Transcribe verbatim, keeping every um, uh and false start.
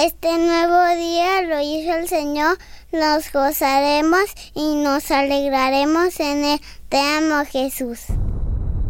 Este nuevo día lo hizo el Señor, nos gozaremos y nos alegraremos en él. Te amo, Jesús.